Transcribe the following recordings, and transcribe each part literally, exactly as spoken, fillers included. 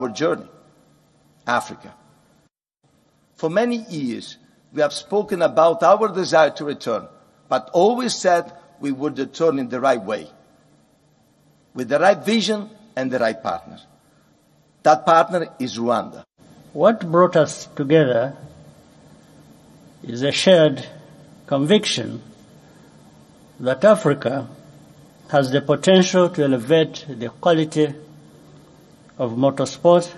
our journey, Africa. For many years, we have spoken about our desire to return, but always said we would return in the right way, with the right vision and the right partner. That partner is Rwanda. What brought us together is a shared conviction that Africa has the potential to elevate the quality of motorsport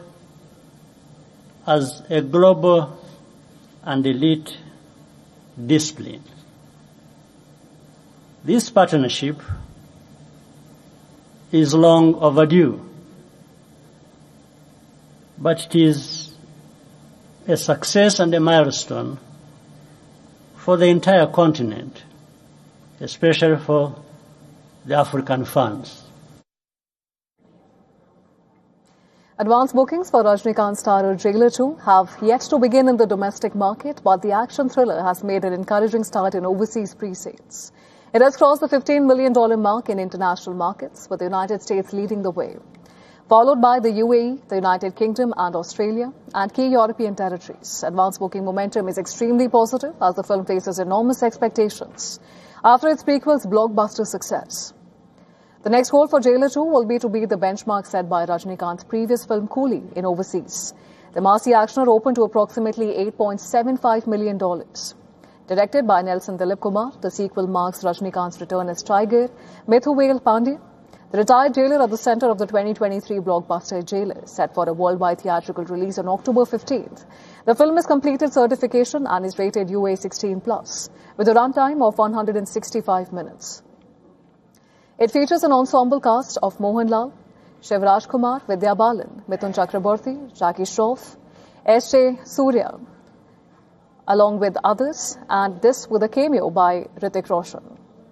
as a global and elite discipline. This partnership is long overdue, but it is a success and a milestone for the entire continent, especially for the African fans. Advance bookings for Rajinikanth starrer Jailer two have yet to begin in the domestic market, but the action thriller has made an encouraging start in overseas pre-sales. It has crossed the fifteen million dollars mark in international markets, with the United States leading the way, followed by the U A E, the United Kingdom and Australia, and key European territories. Advance booking momentum is extremely positive as the film faces enormous expectations after its prequel's blockbuster success. The next goal for Jailer two will be to beat the benchmark set by Rajinikanth's previous film Coolie in overseas. The massy actioner opened to approximately eight point seven five million dollars. Directed by Nelson Dilip Kumar, the sequel marks Rajinikanth's return as Tiger Mithunvel Pandya, the retired jailer at the center of the twenty twenty-three blockbuster Jailer, set for a worldwide theatrical release on October fifteenth. The film has completed certification and is rated U A sixteen plus, with a runtime of one hundred sixty-five minutes. It features an ensemble cast of Mohanlal, Shivraj Kumar, Vidya Balan, Mithun Chakraborty, Jackie Shroff, S J Surya, along with others, and this with a cameo by Hrithik Roshan.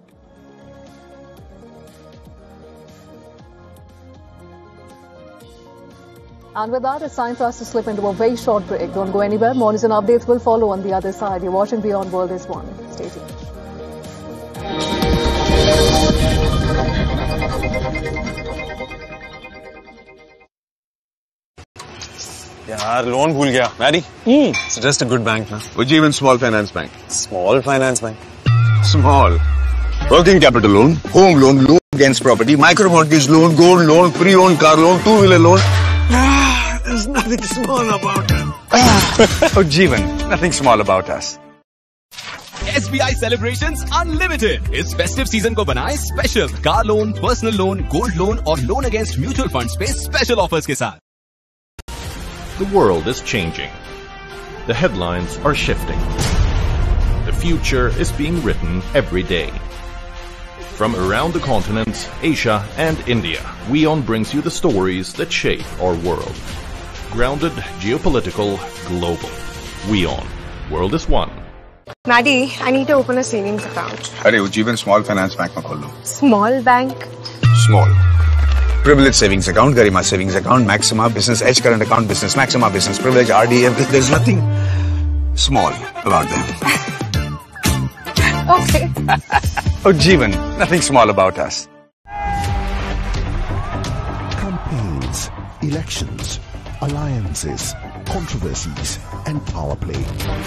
And with that, it's time for us to slip into a very short break. Don't go anywhere. More news and updates will follow on the other side. You're watching Beyond World is One. Stay tuned. यार loan भूल गया Mary suggest a good bank ना Ujjivan Small Finance Bank. Small finance bank Small. Working capital loan, home loan, loan against property, micro mortgage loan, gold loan, pre-owned car loan, two-wheeler loan. Ah, there's nothing small about it. Ujjivan, nothing small about us. S B I Celebrations Unlimited इस festive season को बनाए special car loan, personal loan, gold loan और loan against mutual funds पे special offers के साथ. The world is changing. The headlines are shifting. The future is being written every day. From around the continent, Asia and India, WION brings you the stories that shape our world. Grounded, geopolitical, global. WION. World is one. Maddie, I need to open a savings account. अरे Ujjivan Small Finance Bank में खोल लो. Small bank? Small. Privilege savings account, Garima savings account, Maxima business, Edge current account, business, Maxima business, privilege, R D, everything. There's nothing small about them. Okay. Ujjivan, nothing small about us. Campaigns, elections, alliances, controversies, and power play.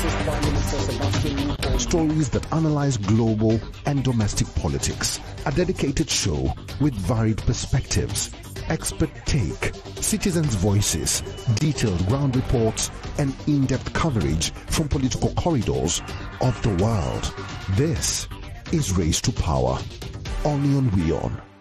Stories that analyze global and domestic politics. A dedicated show with varied perspectives, expert take, citizens' voices, detailed ground reports, and in-depth coverage from political corridors of the world. This is Race to Power, only on WION.